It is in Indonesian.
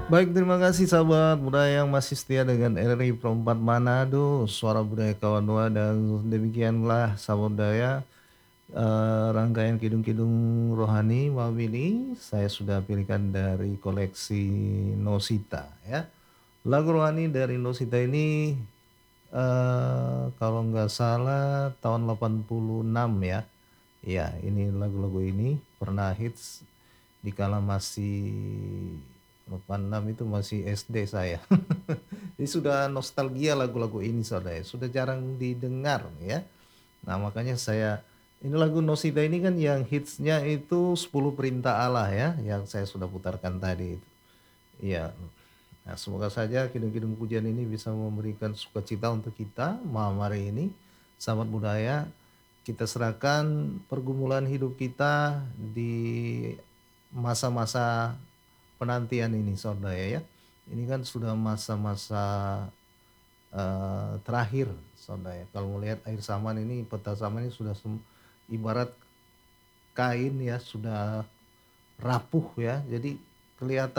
Baik, terima kasih sahabat budaya yang masih setia dengan RRI Pro 4 Manado, Suara Budaya Kawanua, dan demikianlah sahabat budaya, rangkaian kidung-kidung rohani malam ini saya sudah pilihkan dari koleksi Nosita ya. Lagu rohani dari Nosita ini kalau nggak salah tahun 86 ya. Ya, ini lagu-lagu ini pernah hits dikala masih 86 itu masih SD saya. Jadi sudah nostalgia lagu-lagu ini saudara, sudah jarang didengar ya. Nah makanya saya, ini lagu Nosita ini kan yang hitsnya itu 10 Perintah Allah ya, yang saya sudah putarkan tadi itu. Iya. Nah, semoga saja kidung-kidung pujian ini bisa memberikan sukacita untuk kita malam hari ini. Sahabat budaya, kita serahkan pergumulan hidup kita di masa-masa penantian ini saudara ya. Ini kan sudah masa-masa terakhir saudara ya. Kalau melihat akhir zaman ini, peta zaman ini sudah ibarat kain ya, sudah rapuh ya. Jadi kelihatan